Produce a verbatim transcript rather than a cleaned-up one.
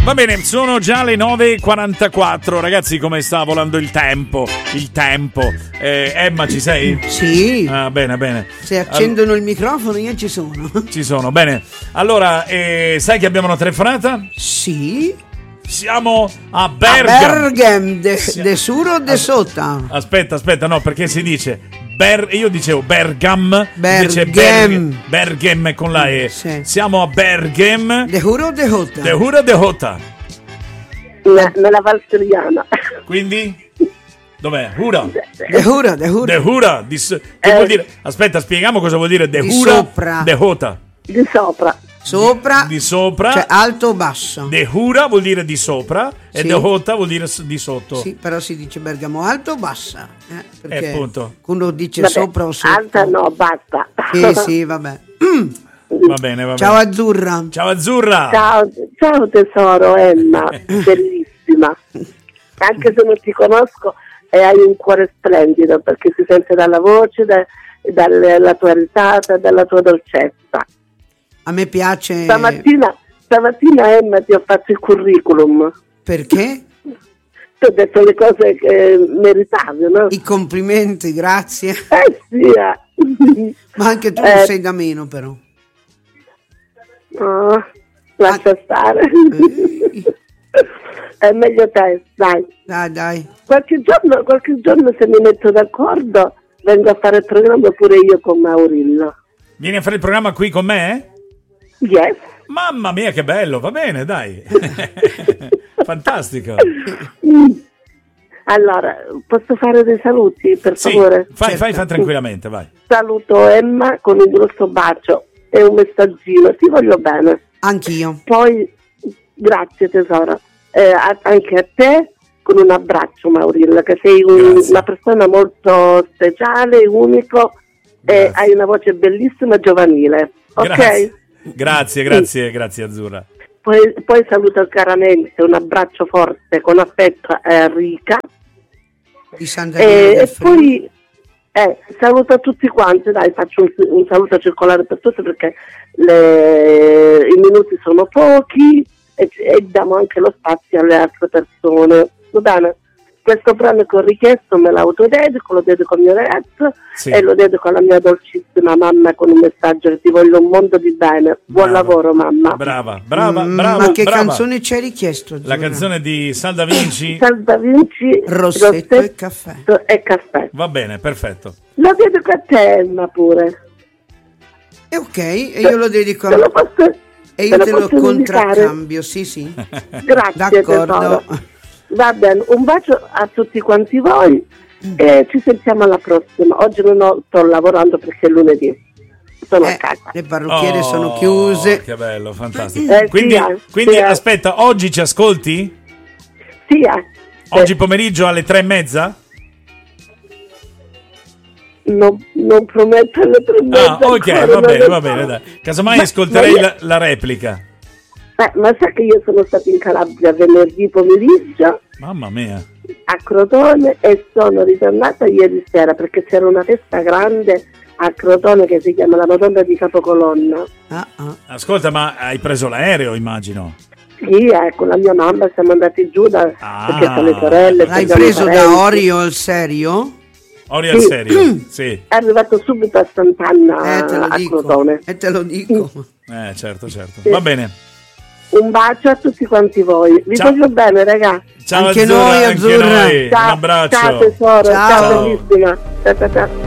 Va bene, sono già le nove e quarantaquattro. Ragazzi, come sta volando il tempo? Il tempo. Eh, Emma, ci sei? Sì. Ah, bene, bene. Se accendono All... il microfono io ci sono. Ci sono, bene. Allora, eh, sai che abbiamo una telefonata? Sì. Siamo a Bergam. A Bergam, de, de Suro o de As- Sota? Aspetta, aspetta, no, perché si dice Ber- io dicevo Bergam, Bergam. Bergam, Bergam con la E. Sì. Siamo a Bergam. De Huro o de Hota? De Hura de Hota. Nella Valseriana. Quindi? Dov'è? Hura. De Hura, de Hura. De Hura. Di, che eh. vuol dire? Aspetta, spieghiamo cosa vuol dire De Di Hura. sopra. De Hota. Di sopra. Sopra. Di sopra. Cioè alto o basso. De Hura vuol dire di sopra e Sì. De Hota vuol dire di sotto. Sì, però si dice Bergamo alto o bassa? Eh, perché Eh, appunto. uno dice Vabbè, sopra o sotto. alta no, basta. Sì, sì, vabbè. Va bene, va bene. Ciao Azzurra. Ciao Azzurra. Ciao, ciao tesoro Emma, bellissima. Anche se non ti conosco e hai un cuore splendido perché si sente dalla voce, da, dalla tua risata, dalla tua dolcezza. A me piace. Stamattina, stamattina Emma ti ho fatto il curriculum. Perché? Ti ho detto le cose che meritavi, no? I complimenti, grazie. Eh sì, eh. Ma anche tu Eh. non sei da meno, però. No, lascia Ah. stare. Eh. È meglio te, dai. Dai, dai. Qualche giorno, qualche giorno se mi metto d'accordo vengo a fare il programma pure io con Maurillo. Vieni a fare il programma qui con me? Yes. Mamma mia, che bello, va bene, dai. Fantastico. Allora, posso fare dei saluti, per Sì, favore? fai, Certo. fai, fai tranquillamente, vai. Saluto Emma con un grosso bacio e un messaggino, ti voglio bene. Anch'io. Poi, grazie tesoro, eh, a- anche a te con un abbraccio Maurillo, che sei un- Grazie. una persona molto speciale, unico e Grazie. hai una voce bellissima giovanile, ok? Grazie, grazie, grazie, grazie Azzurra. Poi, poi saluto caramente, un abbraccio forte con affetto a Enrica Di Santa e, Maria del e Friuli. poi eh, saluto a tutti quanti, dai, faccio un, un saluto circolare per tutti perché le- i minuti sono pochi e, e diamo anche lo spazio alle altre persone. Va bene? Questo brano che ho richiesto me l'autodedico, lo dedico al mio ragazzo Sì. e lo dedico alla mia dolcissima mamma con un messaggio che ti voglio un mondo di bene. Buon Brava. lavoro mamma. Brava, brava, Mm, brava. Ma che brava. canzone ci hai richiesto? La Azzurra? canzone di Sal da Vinci. Sal da Vinci, Rossetto e caffè. e caffè. Va bene, perfetto. Lo dedico a te Emma pure. E ok, e io lo dedico Te lo a... posso, E io te lo posso dedicare? contraccambio, sì, sì. Grazie D'accordo. tesoro. Va bene, un bacio a tutti quanti voi e ci sentiamo alla prossima. Oggi non ho- sto lavorando perché è lunedì. Sono a Eh, casa. le parrucchiere Oh, sono chiuse. Che bello, fantastico. Eh, sì, quindi, eh, quindi sì, eh. aspetta, oggi ci ascolti? Sì, eh. Oggi pomeriggio alle tre e mezza? Non, non prometto alle tre e mezza Ah, ok, ancora, va ma bene, lo va so. bene, dai. Casomai Ma- ascolterei ma io- la, la replica. Eh, ma sai che io sono stata in Calabria venerdì pomeriggio Mamma mia. a Crotone e sono ritornata ieri sera perché c'era una festa grande a Crotone che si chiama la Madonna di Capocolonna. Ah, ah. Ascolta, ma hai preso l'aereo, immagino. Sì, eh, con la mia mamma siamo andati giù da, Ah. perché sono le sorelle. L'hai abbiamo preso da parenti. Orio al serio? Ori al Sì. serio, sì. È arrivato subito a Sant'Anna Eh, te lo a dico. Crotone. E te lo dico. Eh, certo, certo. Sì. Va bene. Un bacio a tutti quanti voi. Vi Ciao. voglio bene, raga. Ciao Anche Azzurra, noi, anche Azzurra. noi. Un Ciao, abbraccio. ciao tesoro, Ciao. ciao bellissima. Ciao, ciao, ciao.